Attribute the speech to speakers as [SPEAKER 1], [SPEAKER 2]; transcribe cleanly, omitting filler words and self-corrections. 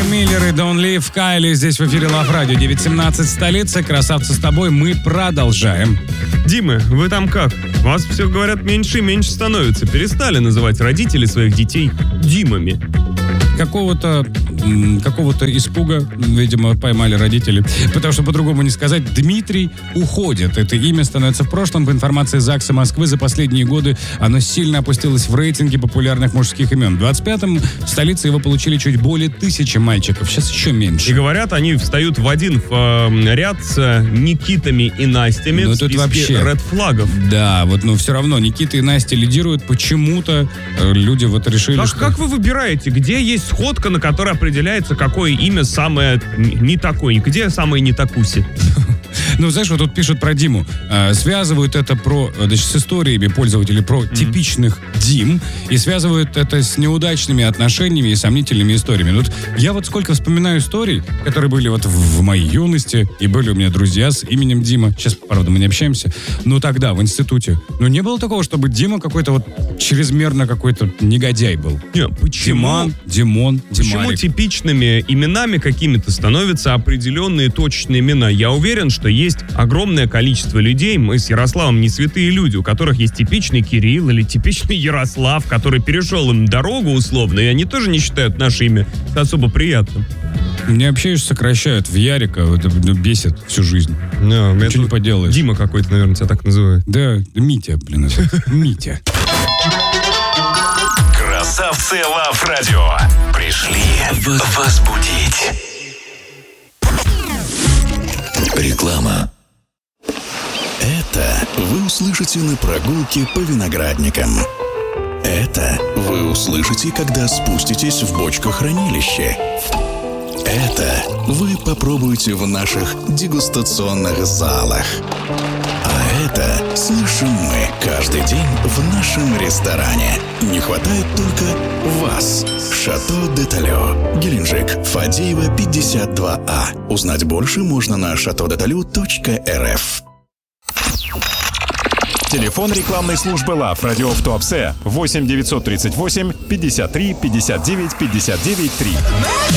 [SPEAKER 1] Миллер и Don't Leave, Кайли здесь в эфире Love Radio 9:17 столица. Красавцы с тобой, мы продолжаем.
[SPEAKER 2] Дима, вы там как? Вас все говорят меньше и меньше становится. Перестали называть родителей своих детей Димами.
[SPEAKER 1] Какого-то испуга, видимо, поймали родители. Потому что по-другому не сказать, Дмитрий уходит. Это имя становится в прошлом. По информации ЗАГСа Москвы, за последние годы оно сильно опустилось в рейтинге популярных мужских имен. В 25-м в столице его получили чуть более 1000 мальчиков. Сейчас еще меньше.
[SPEAKER 2] И говорят, они встают в один ряд с Никитами и Настями в списке
[SPEAKER 1] вообще
[SPEAKER 2] ред-флагов.
[SPEAKER 1] Да, но все равно Никита и Настя лидируют. Почему-то люди решили, что...
[SPEAKER 2] Как вы выбираете, где есть сходка, на которой определяется, какое имя самое не такое, где самое не такуси?
[SPEAKER 1] Знаешь, вот тут пишут про Диму. Связывают это с историями пользователей про типичных Дим и связывают это с неудачными отношениями и сомнительными историями. Я сколько вспоминаю историй, которые были в моей юности, и были у меня друзья с именем Дима. Сейчас, правда, мы не общаемся. Но тогда, в институте, не было такого, чтобы Дима какой-то чрезмерно какой-то негодяй был.
[SPEAKER 2] Почему?
[SPEAKER 1] Димон,
[SPEAKER 2] Почему
[SPEAKER 1] Димарик.
[SPEAKER 2] типичными именами какими-то становятся определенные точные имена? Я уверен, что есть огромное количество людей, мы с Ярославом не святые люди, у которых есть типичный Кирилл или типичный Ярослав, который перешел им дорогу условно, и они тоже не считают наше имя особо приятным.
[SPEAKER 1] Не общаешь, сокращают в Ярика, это бесит всю жизнь. Ничего не поделаешь.
[SPEAKER 2] Дима какой-то, наверное, тебя так называют.
[SPEAKER 1] Да, Митя, Митя.
[SPEAKER 3] Красавцы Love Radio пришли возбудить. Реклама. Это вы услышите на прогулке по виноградникам. Это вы услышите, когда спуститесь в бочкохранилище. Это вы попробуете в наших дегустационных залах. А это слышим мы каждый день в нашем ресторане. Не хватает только вас. Шато де Талё, Геленджик, Фадеева, 52А. Узнать больше можно на chateaudetalu.rf.
[SPEAKER 4] Телефон рекламной службы Love Radio в Туапсе 8 938 53 59 59 3.